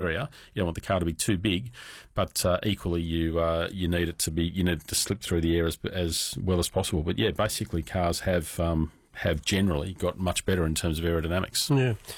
area. You don't want the car to be too big, but equally you need it to slip through the air as well as possible. But yeah, basically cars have generally got much better in terms of aerodynamics.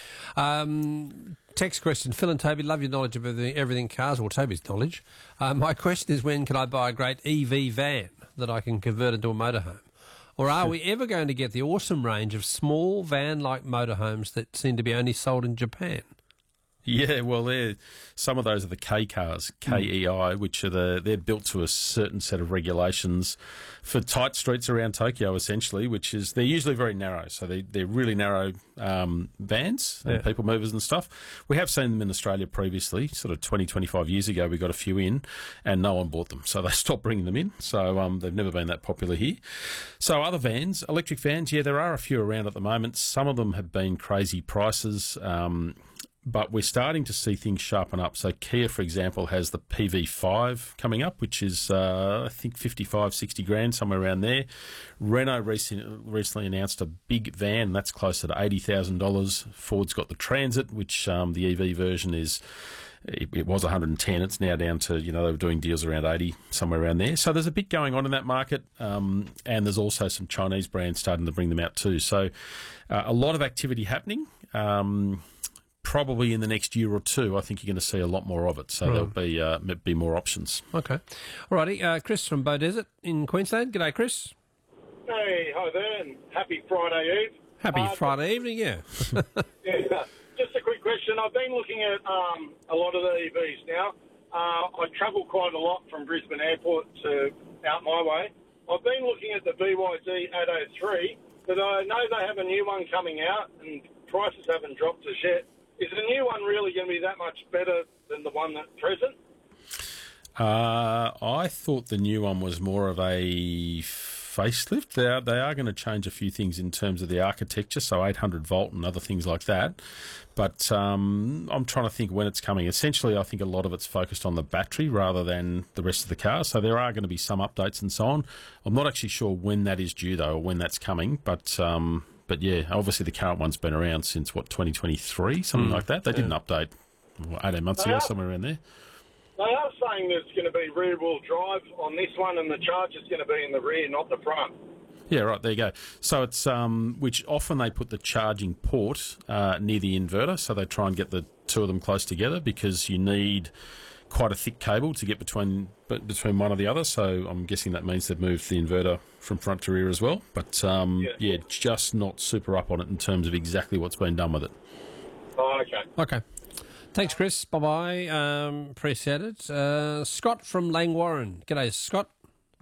Yeah. Text question. Phil and Toby, love your knowledge of everything cars, or Toby's knowledge. My question is, when can I buy a great EV van that I can convert into a motorhome? Or are we ever going to get the awesome range of small van-like motorhomes that seem to be only sold in Japan? Yeah, well, some of those are the K cars, KEI, which are they're built to a certain set of regulations for tight streets around Tokyo, essentially, which is they're usually very narrow. So they're really narrow vans and people movers and stuff. We have seen them in Australia previously, sort of 20, 25 years ago. We got a few in and no one bought them. So they stopped bringing them in. So they've never been that popular here. So other vans, electric vans, yeah, there are a few around at the moment. Some of them have been crazy prices. But we're starting to see things sharpen up. So Kia, for example, has the PV5 coming up, which is, I think, 55, 60 grand, somewhere around there. Renault recently announced a big van, that's closer to $80,000. Ford's got the Transit, which the EV version is, it was 110. It's now down to, they were doing deals around 80, somewhere around there. So there's a bit going on in that market. And there's also some Chinese brands starting to bring them out too. So a lot of activity happening. Probably in the next year or two, I think you're going to see a lot more of it. So there'll be more options. Okay. All righty. Chris from Beaudesert in Queensland. G'day, Chris. Hey, hi there, and happy Friday Eve. Happy Friday evening, yeah. Yeah, just a quick question. I've been looking at a lot of the EVs now. I travel quite a lot from Brisbane Airport to out my way. I've been looking at the BYD Atto 3, but I know they have a new one coming out, and prices haven't dropped as yet. Is the new one really going to be that much better than the one at present? I thought the new one was more of a facelift. They are going to change a few things in terms of the architecture, so 800 volt and other things like that. But I'm trying to think when it's coming. Essentially, I think a lot of it's focused on the battery rather than the rest of the car. So there are going to be some updates and so on. I'm not actually sure when that is due, though, or when that's coming. But yeah, obviously the current one's been around since, 2023, something like that. They didn't update 18 months ago, somewhere around there. They are saying there's going to be rear-wheel drive on this one, and the charger's going to be in the rear, not the front. Yeah, right, there you go. So it's, which often they put the charging port near the inverter, so they try and get the two of them close together because you need quite a thick cable to get between one or the other, so I'm guessing that means they've moved the inverter from front to rear as well. But, yeah, just not super up on it in terms of exactly what's been done with it. Oh, okay. Okay. Thanks, Chris. Bye-bye. Appreciate it. Scott from Langwarrin. G'day, Scott.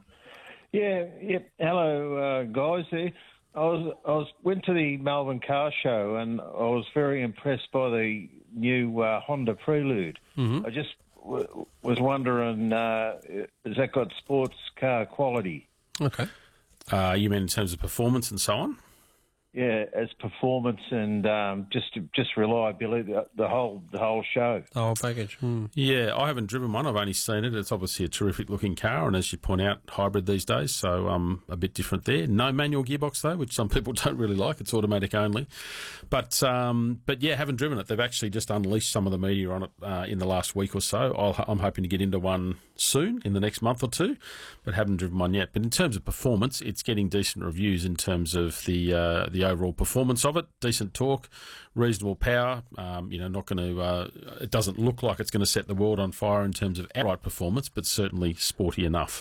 Hello, guys. I went to the Melbourne Car Show and I was very impressed by the new Honda Prelude. Mm-hmm. I just was wondering, has that got sports car quality? Okay. You mean in terms of performance and so on? Yeah, as performance and just reliability, the whole show. The whole package. Yeah, I haven't driven one. I've only seen it. It's obviously a terrific looking car, and as you point out, hybrid these days, so a bit different there. No manual gearbox though, which some people don't really like. It's automatic only. But yeah, haven't driven it. They've actually just unleashed some of the media on it in the last week or so. I'm hoping to get into one soon in the next month or two, but haven't driven one yet. But in terms of performance, it's getting decent reviews in terms of the overall performance of it. Decent torque, reasonable power. Not going to. It doesn't look like it's going to set the world on fire in terms of outright performance, but certainly sporty enough.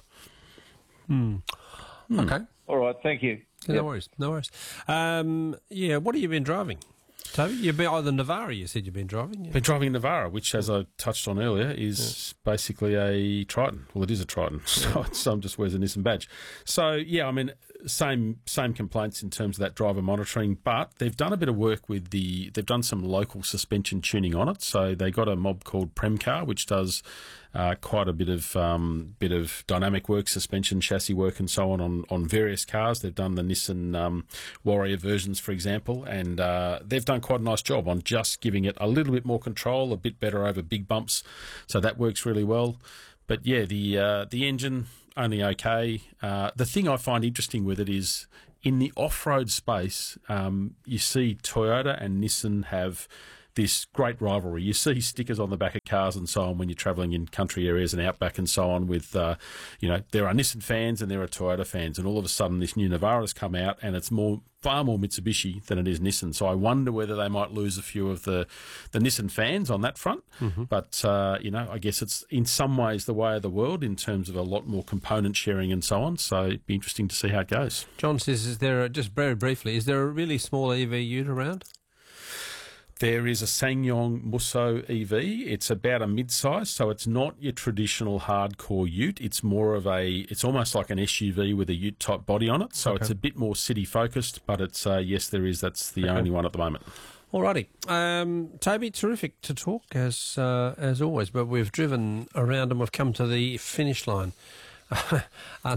Okay. All right, thank you. No worries. What have you been driving? Toby, you've been the Navara. You said you've been driving. Yeah. Been driving a Navara, which, as I touched on earlier, is basically a Triton. Well, it is a Triton, so it just wears a Nissan badge. So yeah, I mean, same complaints in terms of that driver monitoring, but they've done a bit of work with they've done some local suspension tuning on it. So they got a mob called Premcar, which does quite a bit of dynamic work, suspension, chassis work, and so on various cars. They've done the Nissan Warrior versions, for example, and they've done quite a nice job on just giving it a little bit more control, a bit better over big bumps. So that works really well. But yeah, the engine only okay. The thing I find interesting with it is in the off-road space, you see Toyota and Nissan have this great rivalry. You see stickers on the back of cars and so on when you're travelling in country areas and outback and so on with, there are Nissan fans and there are Toyota fans, and all of a sudden this new Navara's come out and it's far more Mitsubishi than it is Nissan. So I wonder whether they might lose a few of the Nissan fans on that front. Mm-hmm. But, I guess it's in some ways the way of the world in terms of a lot more component sharing and so on. So it'd be interesting to see how it goes. John says, just very briefly, is there a really small EV ute around? There is a SsangYong Musso EV. It's about a mid-size, so it's not your traditional hardcore ute. It's more of it's almost like an SUV with a ute-type body on it. So It's a bit more city-focused, but it's, yes, there is. That's the only one at the moment. Alrighty. Toby, terrific to talk as always, but we've driven around and we've come to the finish line.